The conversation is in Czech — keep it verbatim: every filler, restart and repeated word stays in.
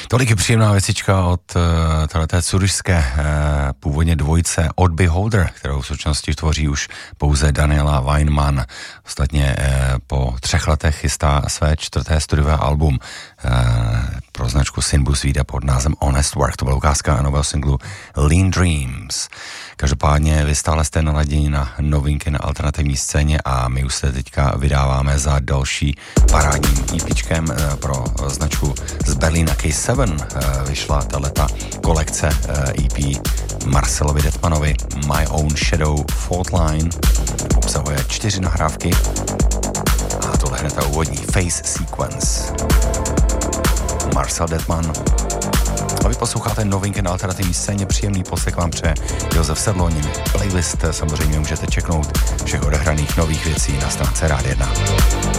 Tolik je příjemná věcička od uh, téhleté curyšské uh, původně dvojce od Beholder, kterou v současnosti tvoří už pouze Daniela Weinman. Ostatně uh, po třech letech chystá své čtvrté studiové album uh, pro značku Sinbus vyjde pod názvem Honest Work. To byla ukázka nového singlu Lean Dreams. Každopádně vy stále jste naladěni na novinky na alternativní scéně a my už se teďka vydáváme za další parádním EPčkem pro značku z Berlína K sedm. Vyšla tato kolekce E P Marcelovi Detmanovi My Own Shadow Fault Line. Obsahuje čtyři nahrávky a tohle hned ta úvodní Face Sequence. Marcel Detman. A vy posloucháte novinky na alternativní scéně. Příjemný poslech vám přeje Josef Sedlonin. Playlist samozřejmě můžete čeknout všech odehraných nových věcí na stránce Rádia jedna.